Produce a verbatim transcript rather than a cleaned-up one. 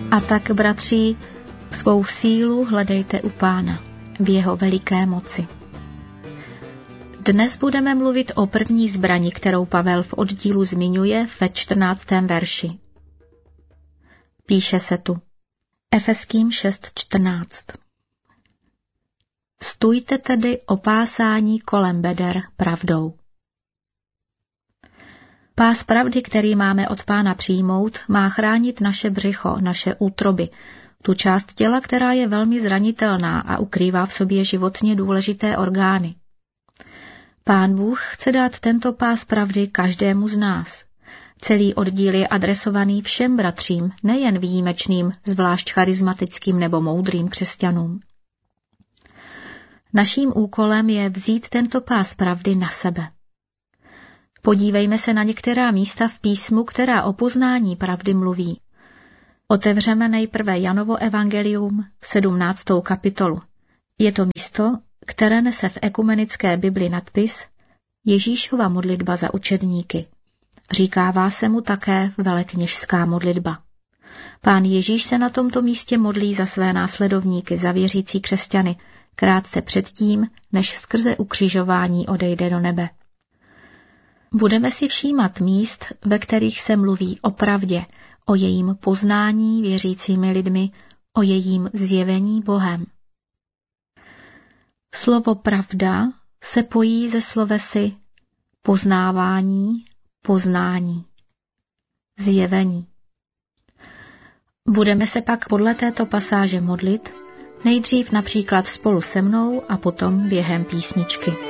A tak, bratři, svou sílu hledejte u Pána, v jeho veliké moci. Dnes budeme mluvit o první zbrani, kterou Pavel v oddílu zmiňuje ve čtrnáctém verši. Píše se tu Efeským šest čtrnáct. Stůjte tedy opásání kolem beder pravdou. Pás pravdy, který máme od Pána přijmout, má chránit naše břicho, naše útroby, tu část těla, která je velmi zranitelná a ukrývá v sobě životně důležité orgány. Pán Bůh chce dát tento pás pravdy každému z nás. Celý oddíl je adresovaný všem bratřím, nejen výjimečným, zvlášť charismatickým nebo moudrým křesťanům. Naším úkolem je vzít tento pás pravdy na sebe. Podívejme se na některá místa v písmu, která o poznání pravdy mluví. Otevřeme nejprve Janovo evangelium, sedmnáctou kapitolu. Je to místo, které nese v ekumenické Bibli nadpis Ježíšova modlitba za učedníky. Říkává se mu také velekněžská modlitba. Pán Ježíš se na tomto místě modlí za své následovníky, za věřící křesťany, krátce předtím, než skrze ukřižování odejde do nebe. Budeme si všímat míst, ve kterých se mluví o pravdě, o jejím poznání věřícími lidmi, o jejím zjevení Bohem. Slovo pravda se pojí se slovesy poznávání, poznání, zjevení. Budeme se pak podle této pasáže modlit, nejdřív například spolu se mnou a potom během písničky.